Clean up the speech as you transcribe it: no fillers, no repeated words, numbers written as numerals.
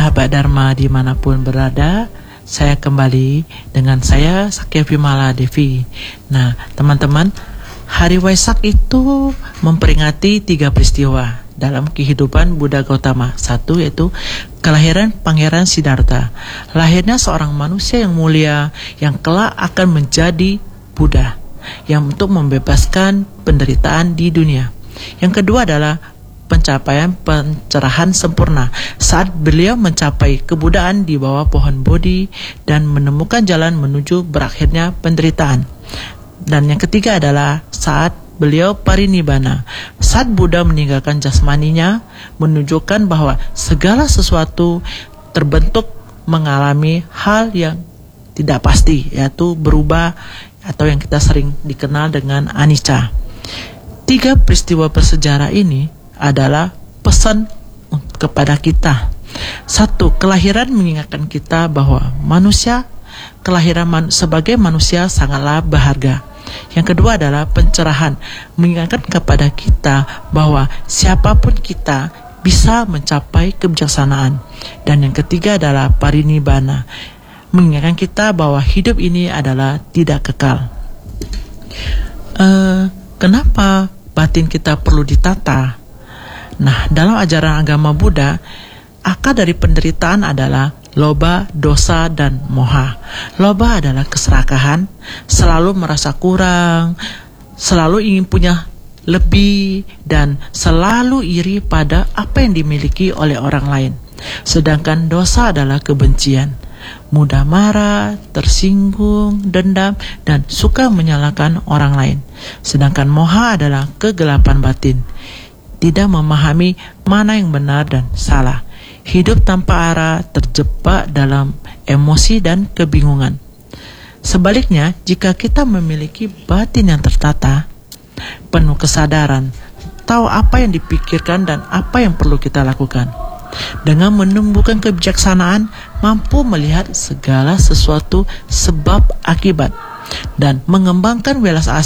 sahabat Dharma dimanapun berada, saya kembali dengan saya Sakya Vimala Devi. Nah teman-teman, Hari Waisak itu memperingati 3 peristiwa dalam kehidupan Buddha Gautama. Satu yaitu kelahiran Pangeran Siddhartha, lahirnya seorang manusia yang mulia yang kelak akan menjadi Buddha, yang untuk membebaskan penderitaan di dunia. Yang kedua adalah pencapaian pencerahan sempurna saat beliau mencapai kebudaan di bawah pohon Bodhi dan menemukan jalan menuju berakhirnya penderitaan. Dan yang ketiga adalah saat beliau parinibbana, saat Buddha meninggalkan jasmaninya, menunjukkan bahwa segala sesuatu terbentuk mengalami hal yang tidak pasti, yaitu berubah atau yang kita sering dikenal dengan anicca. 3 peristiwa bersejarah ini adalah pesan kepada kita. Satu, kelahiran mengingatkan kita bahwa manusia, kelahiran sebagai manusia sangatlah berharga. Yang kedua adalah pencerahan, mengingatkan kepada kita bahwa siapapun kita bisa mencapai kebijaksanaan. Dan yang ketiga adalah parinibbana, mengingatkan kita bahwa hidup ini adalah tidak kekal. Kenapa batin kita perlu ditata? Nah, dalam ajaran agama Buddha, akar dari penderitaan adalah loba, dosa, dan moha. Loba adalah keserakahan, selalu merasa kurang, selalu ingin punya lebih, dan selalu iri pada apa yang dimiliki oleh orang lain. Sedangkan dosa adalah kebencian, mudah marah, tersinggung, dendam, dan suka menyalahkan orang lain. Sedangkan moha adalah kegelapan batin, tidak memahami mana yang benar dan salah, hidup tanpa arah, terjebak dalam emosi dan kebingungan. Sebaliknya, jika kita memiliki batin yang tertata, penuh kesadaran, tahu apa yang dipikirkan dan apa yang perlu kita lakukan, dengan menumbuhkan kebijaksanaan, mampu melihat segala sesuatu sebab akibat, dan mengembangkan welas